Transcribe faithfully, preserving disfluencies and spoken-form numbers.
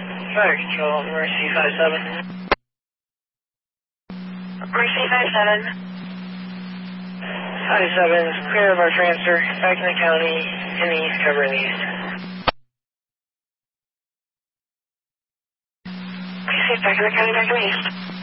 Fire control, Mercy five seven. Mercy five seven. five seven is clear of our transfer. Back in the county, in the east, cover in the east. Please back in the county, back in the east.